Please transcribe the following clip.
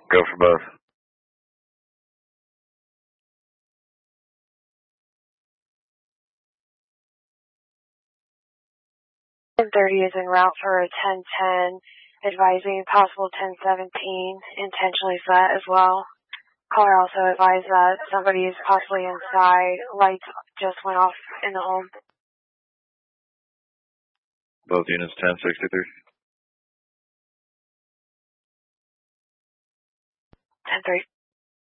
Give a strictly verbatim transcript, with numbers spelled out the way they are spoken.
Go for both. ten thirty is en route for a ten ten, advising possible ten seventeen, intentionally set as well. Caller also advised that somebody is possibly inside. Lights just went off in the home. Both units ten sixty-three. ten three.